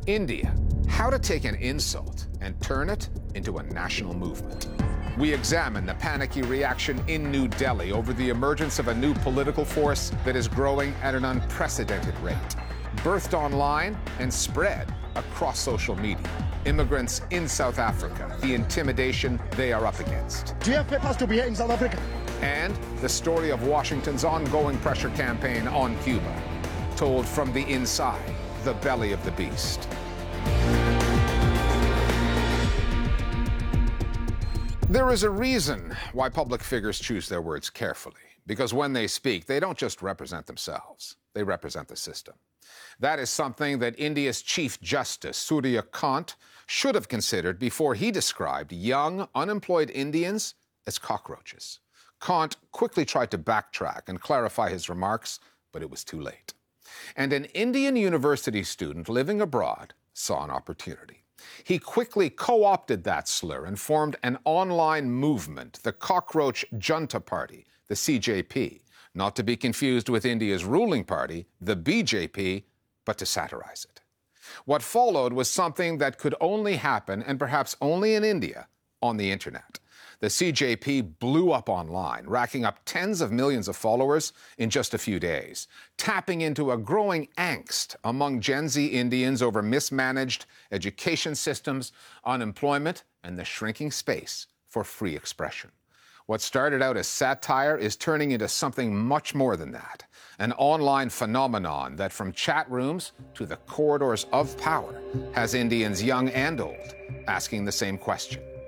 India, how to take an insult and turn it into a national movement. We examine the panicky reaction in New Delhi over the emergence of a new political force that is growing at an unprecedented rate. Birthed online and spread across social media. Immigrants in South Africa, the intimidation they are up against. Do you have papers to be here in South Africa? And the story of Washington's ongoing pressure campaign on Cuba, told from the inside, the belly of the beast. There is a reason why public figures choose their words carefully, because when they speak, they don't just represent themselves, they represent the system. That is something that India's Chief Justice, Surya Kant, should have considered before he described young, unemployed Indians as cockroaches. Kant quickly tried to backtrack and clarify his remarks, but it was too late. And an Indian university student living abroad saw an opportunity. He quickly co-opted that slur and formed an online movement, the Cockroach Junta Party, the CJP, not to be confused with India's ruling party, the BJP, but to satirize it. What followed was something that could only happen, and perhaps only in India, on the internet. The CJP blew up online, racking up tens of millions of followers in just a few days, tapping into a growing angst among Gen Z Indians over mismanaged education systems, unemployment, and the shrinking space for free expression. What started out as satire is turning into something much more than that, an online phenomenon that from chat rooms to the corridors of power has Indians young and old asking the same question.